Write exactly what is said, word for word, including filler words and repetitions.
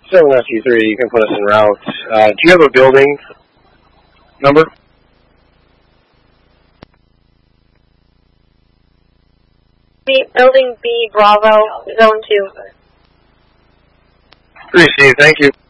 seven F U three, you can put us en route. Uh, do you have a building number? B, building B, Bravo, Zone two. Received, thank you.